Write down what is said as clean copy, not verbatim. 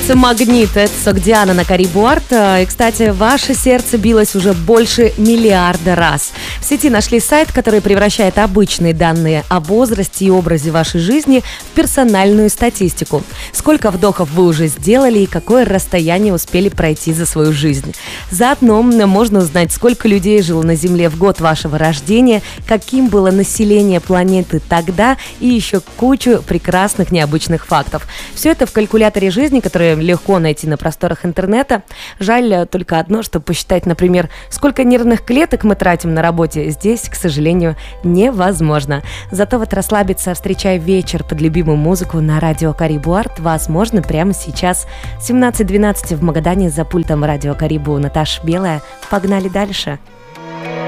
называется «Магнит». Это Согдиана на Карибу Арт. И, кстати, ваше сердце билось уже больше миллиарда раз. В сети нашли сайт, который превращает обычные данные о возрасте и образе вашей жизни в персональную статистику. Сколько вдохов вы уже сделали и какое расстояние успели пройти за свою жизнь. Заодно можно узнать, сколько людей жило на Земле в год вашего рождения, каким было население планеты тогда и еще кучу прекрасных необычных фактов. Все это в калькуляторе жизни, который легко найти на просторах интернета. Жаль только одно, что посчитать, например, сколько нервных клеток мы тратим на работе, здесь, к сожалению, невозможно. Зато вот расслабиться, встречая вечер под любимую музыку на радио Карибу Арт, возможно прямо сейчас. 17:12 в Магадане за пультом радио Карибу Наташа Белая. Погнали дальше.